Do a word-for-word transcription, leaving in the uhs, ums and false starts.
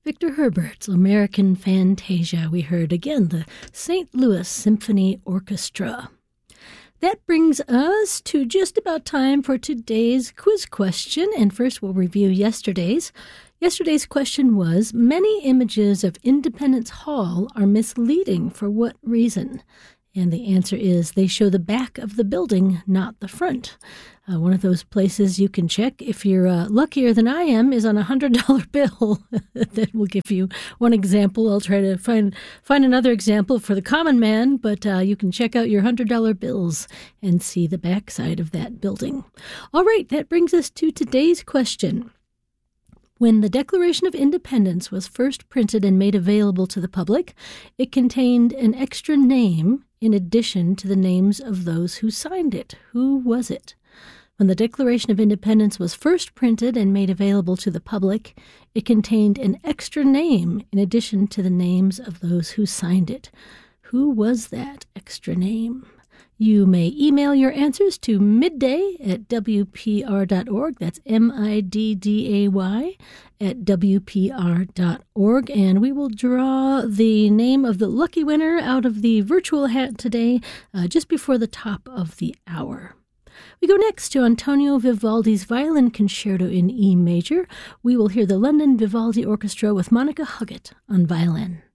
Victor Herbert's American Fantasia. We heard again the Saint Louis Symphony Orchestra. That brings us to just about time for today's quiz question. And first we'll review yesterday's. Yesterday's question was, many images of Independence Hall are misleading. For what reason? And the answer is they show the back of the building, not the front. Uh, one of those places you can check, if you're uh, luckier than I am, is on a one hundred dollar bill. That will give you one example. I'll try to find find another example for the common man, but uh, you can check out your one hundred dollar bills and see the backside of that building. All right, that brings us to today's question. When the Declaration of Independence was first printed and made available to the public, it contained an extra name in addition to the names of those who signed it. Who was it? When the Declaration of Independence was first printed and made available to the public, it contained an extra name in addition to the names of those who signed it. Who was that extra name? You may email your answers to midday at w p r dot org. That's M I D D A Y at w p r dot org. And we will draw the name of the lucky winner out of the virtual hat today, uh, just before the top of the hour. We go next to Antonio Vivaldi's Violin Concerto in E major. We will hear the London Vivaldi Orchestra with Monica Huggett on violin.